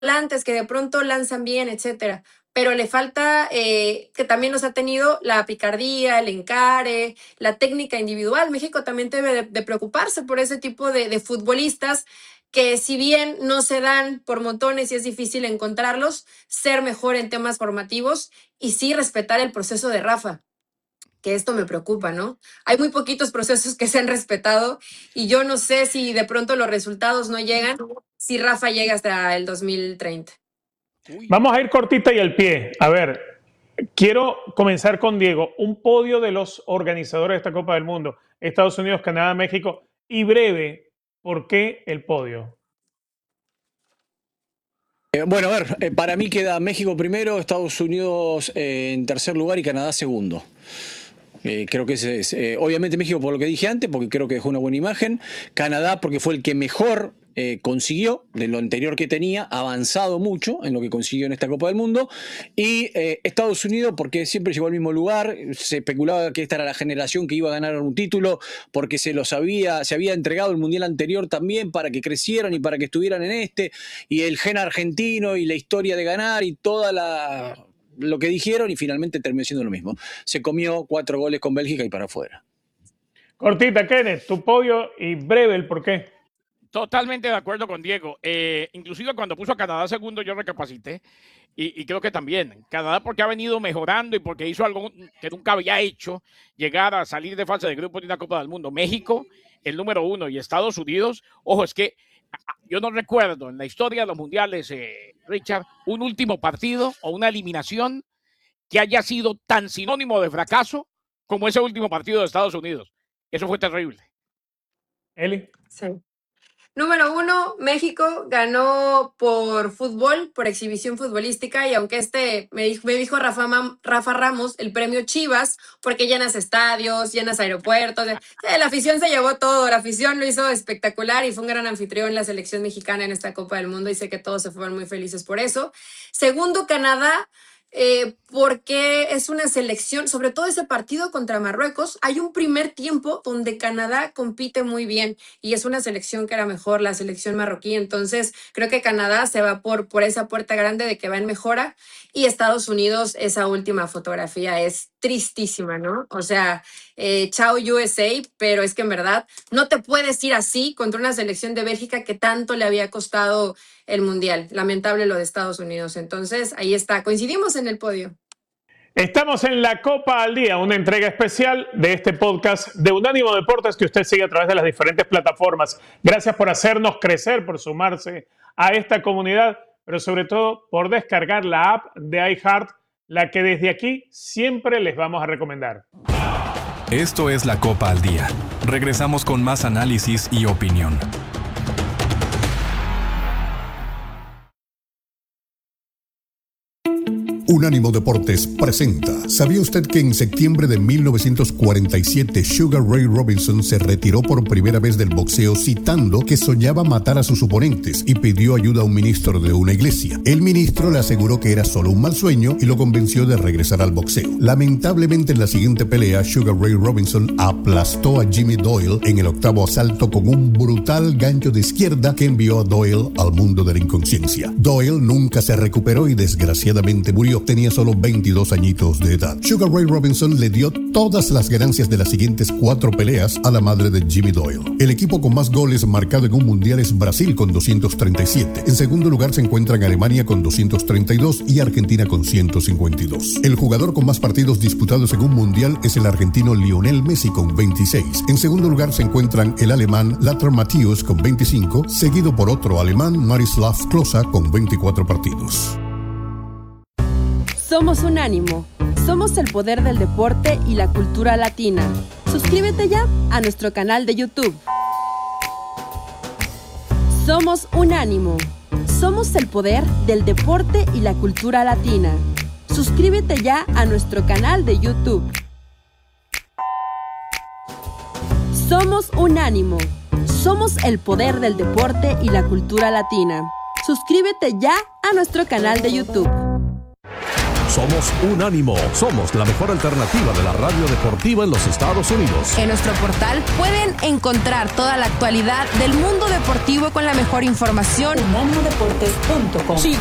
volantes que de pronto lanzan bien, etcétera. Pero le falta, que también nos ha tenido la picardía, el encare, la técnica individual. México también debe de preocuparse por ese tipo de futbolistas que si bien no se dan por montones y es difícil encontrarlos, ser mejor en temas formativos y sí respetar el proceso de Rafa, que esto me preocupa, ¿no? Hay muy poquitos procesos que se han respetado y yo no sé si de pronto los resultados no llegan, si Rafa llega hasta el 2030. Vamos a ir cortita y al pie. A ver, quiero comenzar con Diego. Un podio de los organizadores de esta Copa del Mundo, Estados Unidos, Canadá, México, y breve, ¿por qué el podio? Bueno, a ver, para mí queda México primero, Estados Unidos en tercer lugar y Canadá segundo. Creo que ese es, obviamente México por lo que dije antes, porque creo que dejó una buena imagen. Canadá porque fue el que mejor consiguió de lo anterior que tenía, avanzado mucho en lo que consiguió en esta Copa del Mundo. Y Estados Unidos porque siempre llegó al mismo lugar. Se especulaba que esta era la generación que iba a ganar un título porque se había entregado el Mundial anterior también para que crecieran y para que estuvieran en este. Y el gen argentino y la historia de ganar y toda lo que dijeron, y finalmente terminó siendo lo mismo. Se comió 4 goles con Bélgica y para afuera. Cortita, Kenneth, tu podio y breve el por qué. Totalmente de acuerdo con Diego. Inclusive cuando puso a Canadá segundo yo recapacité y creo que también. Canadá porque ha venido mejorando y porque hizo algo que nunca había hecho, llegar a salir de fase de grupos de una Copa del Mundo. México, el número 1, y Estados Unidos, ojo, es que yo no recuerdo en la historia de los mundiales, Richard, un último partido o una eliminación que haya sido tan sinónimo de fracaso como ese último partido de Estados Unidos. Eso fue terrible. Eli. Sí. Número 1, México ganó por fútbol, por exhibición futbolística, y aunque me dijo Rafa Ramos, el premio Chivas, porque llenas estadios, llenas aeropuertos, la afición se llevó todo, la afición lo hizo espectacular y fue un gran anfitrión la selección mexicana en esta Copa del Mundo y sé que todos se fueron muy felices por eso. Segundo, Canadá, porque es una selección, sobre todo ese partido contra Marruecos, hay un primer tiempo donde Canadá compite muy bien y es una selección que era mejor, la selección marroquí, entonces creo que Canadá se va por esa puerta grande de que va en mejora, y Estados Unidos, esa última fotografía es tristísima, ¿no? O sea, chao USA, pero es que en verdad no te puedes ir así contra una selección de Bélgica que tanto le había costado el Mundial. Lamentable lo de Estados Unidos. Entonces, ahí está. Coincidimos en el podio. Estamos en la Copa al Día, una entrega especial de este podcast de Unánimo Deportes que usted sigue a través de las diferentes plataformas. Gracias por hacernos crecer, por sumarse a esta comunidad, pero sobre todo por descargar la app de iHeart, la que desde aquí siempre les vamos a recomendar. Esto es la Copa al Día. Regresamos con más análisis y opinión. Unánimo Deportes presenta. ¿Sabía usted que en septiembre de 1947 Sugar Ray Robinson se retiró por primera vez del boxeo citando que soñaba matar a sus oponentes y pidió ayuda a un ministro de una iglesia? El ministro le aseguró que era solo un mal sueño y lo convenció de regresar al boxeo. Lamentablemente en la siguiente pelea, Sugar Ray Robinson aplastó a Jimmy Doyle en el octavo asalto con un brutal gancho de izquierda que envió a Doyle al mundo de la inconsciencia. Doyle nunca se recuperó y desgraciadamente murió. Tenía solo 22 añitos de edad. Sugar Ray Robinson le dio todas las ganancias de las siguientes 4 peleas a la madre de Jimmy Doyle. El equipo con más goles marcado en un mundial es Brasil con 237. En segundo lugar se encuentran Alemania con 232 y Argentina con 152. El jugador con más partidos disputados en un mundial es el argentino Lionel Messi con 26. En segundo lugar se encuentran el alemán Lothar Matthäus con 25, seguido por otro alemán, Miroslav Klose con 24 partidos. Somos Unánimo. Somos el poder del deporte y la cultura latina. Suscríbete ya a nuestro canal de YouTube. Somos Unánimo. Somos el poder del deporte y la cultura latina. Suscríbete ya a nuestro canal de YouTube. Somos Unánimo. Somos el poder del deporte y la cultura latina. Suscríbete ya a nuestro canal de YouTube. Somos Unánimo. Somos la mejor alternativa de la radio deportiva en los Estados Unidos. En nuestro portal pueden encontrar toda la actualidad del mundo deportivo con la mejor información. Unánimodeportes.com.